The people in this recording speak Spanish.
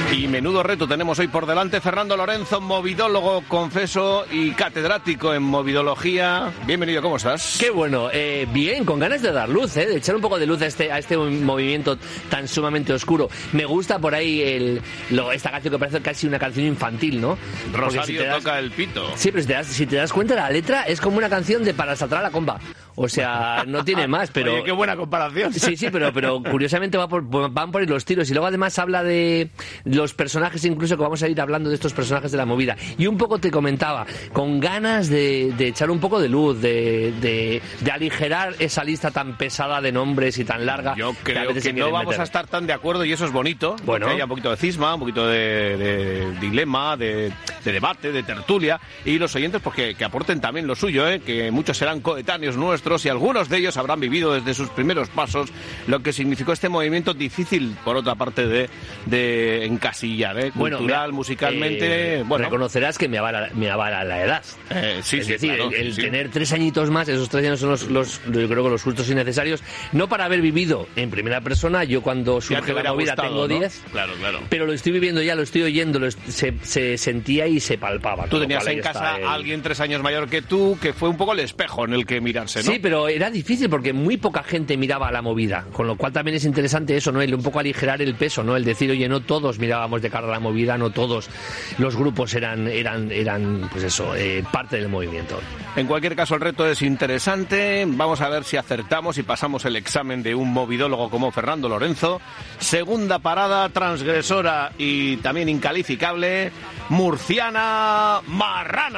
Y menudo reto tenemos hoy por delante. Fernando Lorenzo, movidólogo, confeso y catedrático en movidología. Bienvenido, ¿cómo estás? Qué bueno, bien, con ganas de dar luz, de echar un poco de luz a este movimiento tan sumamente oscuro. Me gusta por ahí esta canción que parece casi una canción infantil, ¿no? Rosario toca el pito. Sí, pero si te das cuenta, la letra es como una canción de para saltar a la comba. O sea, no tiene más, pero... Oye, qué buena comparación. Sí, pero curiosamente van por ahí los tiros. Y luego además habla de los personajes, incluso que vamos a ir hablando de estos personajes de la movida. Y un poco te comentaba, con ganas de echar un poco de luz, de aligerar esa lista tan pesada de nombres y tan larga. Yo creo que no vamos a estar tan de acuerdo y eso es bonito. Bueno, que haya un poquito de cisma, un poquito de dilema, de debate, de tertulia. Y los oyentes, pues que aporten también lo suyo, que muchos serán coetáneos nuestros y algunos de ellos habrán vivido desde sus primeros pasos lo que significó este movimiento difícil, por otra parte, de encasillar, cultural, musicalmente. Reconocerás que me avala la edad. Sí, es decir, claro, el sí. tener 3 añitos más, esos 3 años son yo creo que los justos y necesarios, no para haber vivido en primera persona. Yo cuando surge la movida tengo 10, ¿no? Claro. Pero lo estoy viviendo ya, lo estoy oyendo, se sentía y se palpaba. Tú tenías en casa a alguien 3 años mayor que tú, que fue un poco el espejo en el que mirarse, ¿no? Sí, pero era difícil porque muy poca gente miraba la movida, con lo cual también es interesante eso, ¿no? El un poco aligerar el peso, ¿no? El decir, oye, no todos mirábamos de cara a la movida, no todos los grupos eran pues eso, parte del movimiento. En cualquier caso, el reto es interesante. Vamos a ver si acertamos y pasamos el examen de un movidólogo como Fernando Lorenzo. Segunda parada, transgresora y también incalificable, Murciana Marrana.